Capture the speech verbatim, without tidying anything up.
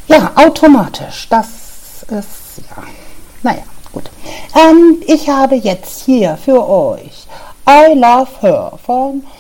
Ja, automatisch. Das ist, ja, naja, gut. Ähm, ich habe jetzt hier für euch I Love Her von